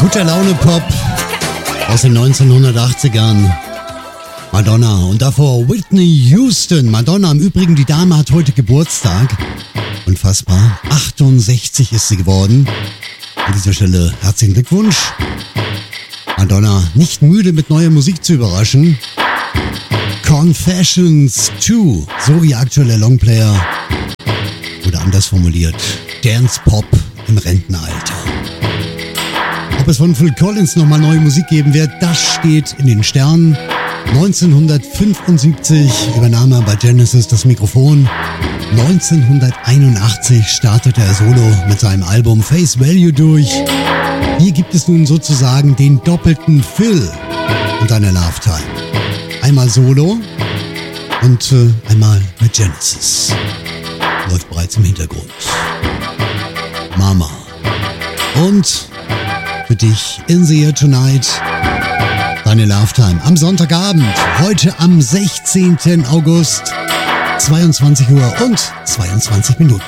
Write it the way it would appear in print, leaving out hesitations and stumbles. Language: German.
Guter Laune-Pop aus den 1980ern. Madonna und davor Whitney Houston. Madonna, im Übrigen, die Dame hat heute Geburtstag. Unfassbar. 68 ist sie geworden. An dieser Stelle herzlichen Glückwunsch. Madonna, nicht müde mit neuer Musik zu überraschen. Confessions 2, so wie aktueller Longplayer. Oder anders formuliert, Dance Pop im Rentenalter. Ob es von Phil Collins nochmal neue Musik geben wird, das steht in den Sternen. 1975 übernahm er bei Genesis das Mikrofon. 1981 startete er solo mit seinem Album Face Value durch. Hier gibt es nun sozusagen den doppelten Phil und eine Love Time. Einmal solo und einmal mit Genesis. Läuft bereits im Hintergrund. Mama. Und für dich In the Air Tonight deine Love Time am Sonntagabend, heute am 16. August, 22 Uhr und 22 Minuten.